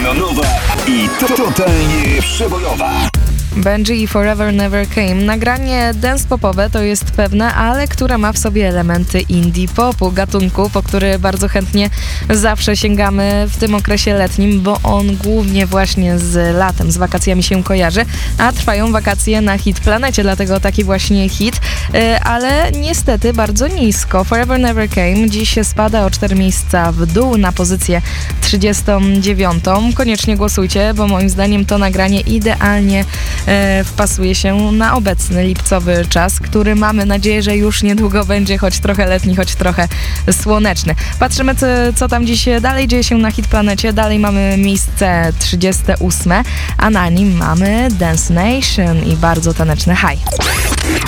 Neonowa i totalnie przebojowa. Benji i Forever Never Came. Nagranie dance popowe to jest pewne, ale które ma w sobie elementy indie popu, gatunku, po który bardzo chętnie zawsze sięgamy w tym okresie letnim, bo on głównie właśnie z latem, z wakacjami się kojarzy, a trwają wakacje na Hit Planecie, dlatego taki właśnie hit, ale niestety bardzo nisko. Forever Never Came dziś spada o 4 miejsca w dół na pozycję 39. Koniecznie głosujcie, bo moim zdaniem to nagranie idealnie wpasuje się na obecny lipcowy czas, który mamy nadzieję, że już niedługo będzie choć trochę letni, choć trochę słoneczny. Patrzymy, co tam dziś dalej dzieje się na Hit Planecie. Dalej mamy miejsce 38, a na nim mamy Dance Nation i bardzo taneczny High.